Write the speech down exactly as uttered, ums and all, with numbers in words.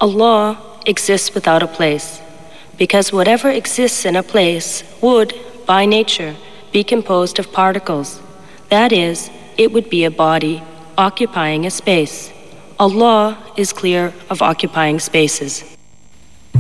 A law exists without a place, because whatever exists in a place would, by nature, be composed of particles. That is, it would be a body occupying a space. A law is clear of occupying spaces.